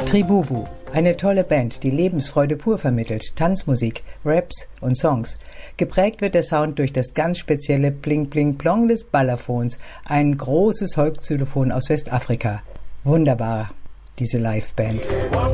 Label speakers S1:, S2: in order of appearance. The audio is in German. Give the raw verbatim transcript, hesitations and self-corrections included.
S1: Tribubu, eine tolle Band, die Lebensfreude pur vermittelt, Tanzmusik, Raps und Songs. Geprägt wird der Sound durch das ganz spezielle Pling-Pling-Plong des Balafons, ein großes Holzxylophon aus Westafrika. Wunderbar, diese Liveband.